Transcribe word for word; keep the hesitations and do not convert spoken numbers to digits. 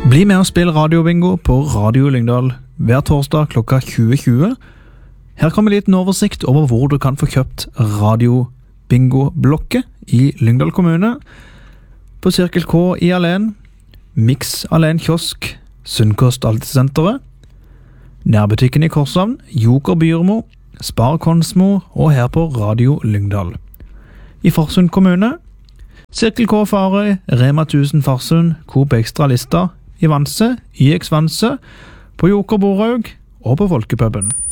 Bli med og spill radiobingo på Radio Lyngdal hver torsdag klokka tjue tjue. Her kommer en liten oversikt over hvor du kan få kjøpt radiobingo-blokket i Lyngdal kommune. På Cirkel K i Alen, Mix Alen Kiosk, Sunnkost Altesenteret, nærbutikken i Korshavn, Joker Byrmo, Spar Konsmo og her på Radio Lyngdal. I Farsund kommune, Cirkel K Farøy, Rema tusen Farsund, Coop Extra Lista, i Vanse, I X Vanse, på Joker Boraug og på Folkepuben.